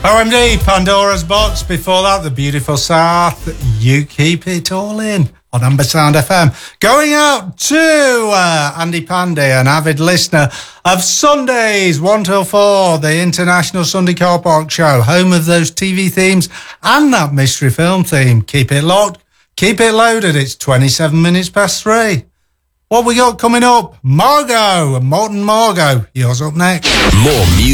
OMD, Pandora's Box. Before that, the beautiful South. You keep it all in on Amber Sound FM. Going out to Andy Pandy, an avid listener of Sundays 1 till 4, the International Sunday Car Park Show, home of those TV themes and that mystery film theme. Keep it locked, keep it loaded. It's 27 minutes past 3. What we got coming up? Margot, Morton Margot. Yours up next. More music.